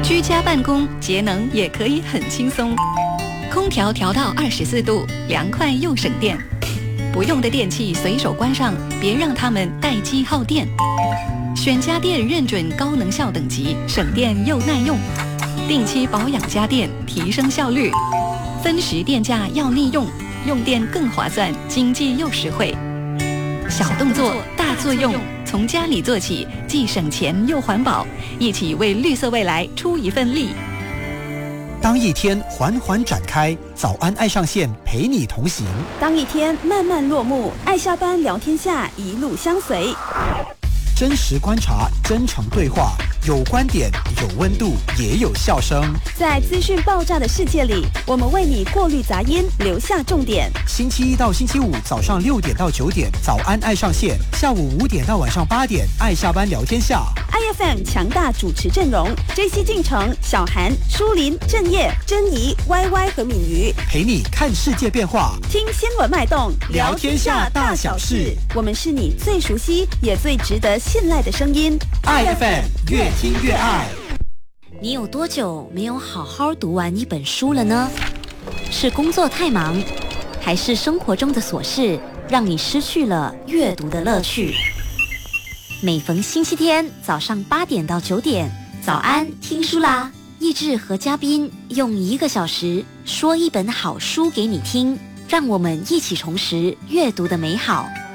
居家办公节能也可以很轻松，空调调到24度，凉快又省电。不用的电器随手关上，别让它们待机耗电。选家电认准高能效等级，省电又耐用。定期保养家电，提升效率。分时电价要利用，用电更划算，经济又实惠。小动作大作用，从家里做起，既省钱又环保，一起为绿色未来出一份力。 当一天缓缓展开，早安爱上线陪你同行； 当一天慢慢落幕，爱下班聊天下一路相随。 真实观察，真诚对话，有观点，有温度，也有笑声。 在资讯爆炸的世界里，我们为你过滤杂音，留下重点。 星期一到星期五早上6点到9点，早安爱上线；下午5点到晚上8点，爱下班聊天下。 IFM 强大主持阵容 ：JC 进城、小韩、舒林、郑业、珍妮、YY 和敏瑜， 陪你看世界变化， 听新闻脉动， 聊天下大小事。 我们是你最熟悉也最值得信赖的声音。 IFM 越听越爱。 你有多久没有好好读完一本书了呢？是工作太忙，还是生活中的琐事让你失去了阅读的乐趣？每逢星期天早上8点到9点，早安听书啦！译志和嘉宾用1个小时说一本好书给你听，让我们一起重拾阅读的美好。